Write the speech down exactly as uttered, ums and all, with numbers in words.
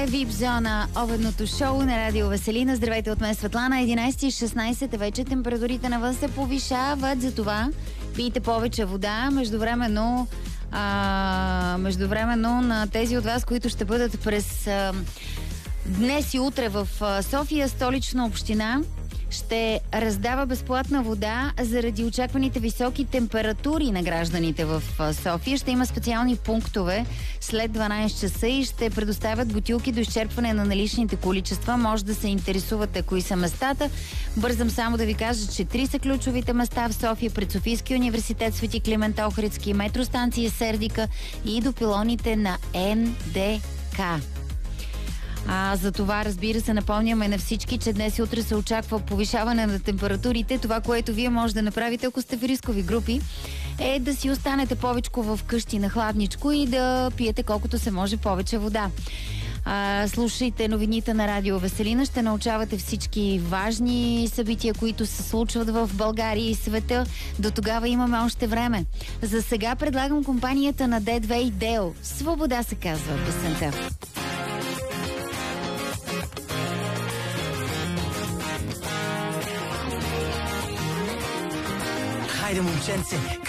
Вип зона, обедното шоу на Радио Веселина. Здравейте от мен, Светлана. единайсет и шестнайсет вече температурите навън се повишават, затова пийте повече вода. Междувременно, а, междувременно на тези от вас, които ще бъдат през а, днес и утре в а, София, столична община ще раздава безплатна вода заради очакваните високи температури на гражданите в София. Ще има специални пунктове след дванайсет часа и ще предоставят бутилки до изчерпване на наличните количества. Може да се интересувате кои са местата. Бързам само да ви кажа, че три са ключовите места в София: пред Софийския университет Свети Климент Охридски, метростанция Сердика и до пилоните на Ен Де Ка. А, за това, разбира се, напомняме на всички, че днес и утре се очаква повишаване на температурите. Това, което вие може да направите, ако сте в рискови групи, е да си останете повечко в къщи на хладничко и да пиете колкото се може повече вода. А, слушайте новините на Радио Веселина, ще научавате всички важни събития, които се случват в България и света. До тогава имаме още време. За сега предлагам компанията на Д две и Део. Свобода се казва песента. Хайде, момченце,